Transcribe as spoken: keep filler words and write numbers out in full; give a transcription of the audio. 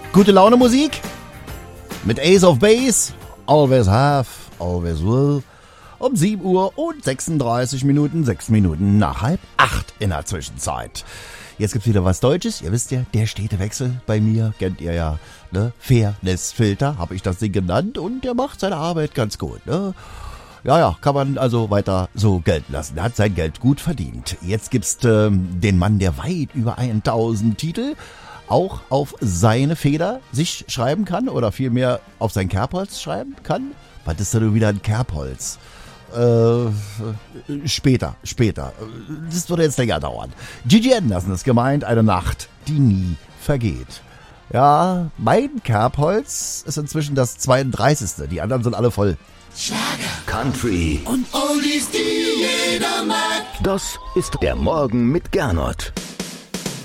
Gute Laune Musik mit Ace of Base, Always Have, Always Will. Um sieben Uhr und sechsunddreißig Minuten, sechs Minuten nach halb acht in der Zwischenzeit. Jetzt gibt's wieder was Deutsches. Ihr wisst ja, der stete Wechsel bei mir, kennt ihr ja, ne? Fairness-Filter, habe ich das Ding genannt, und der macht seine Arbeit ganz gut, ne? Ja, ja, kann man also weiter so gelten lassen. Er hat sein Geld gut verdient. Jetzt gibt's ähm, den Mann, der weit über tausend Titel auch auf seine Feder sich schreiben kann, oder vielmehr auf sein Kerbholz schreiben kann. Was ist denn wieder ein Kerbholz? Äh, später, später. Das würde jetzt länger dauern. Gigi Anderson ist gemeint, eine Nacht, die nie vergeht. Ja, mein Kerbholz ist inzwischen das zweiunddreißigste. Die anderen sind alle voll. Schlager, Country und Oldies, die jeder mag. Das ist der Morgen mit Gernot.